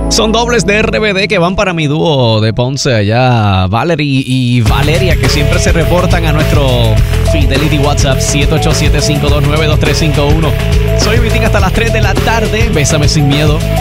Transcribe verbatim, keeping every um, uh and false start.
Son dobles de R B D que van para mi dúo de Ponce allá, Valerie y Valeria, que siempre se reportan a nuestro Fidelity WhatsApp siete ocho siete, cinco dos nueve, dos tres cinco uno. Soy Vitín hasta las tres de la tarde. Bésame sin miedo.